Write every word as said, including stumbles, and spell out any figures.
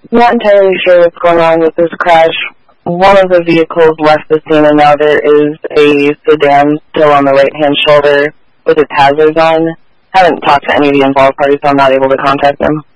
Not entirely sure what's going on with this crash. One of the vehicles left the scene, and now there is a sedan still on the right-hand shoulder with its hazards on. Haven't talked to any of the involved parties, so I'm not able to contact them.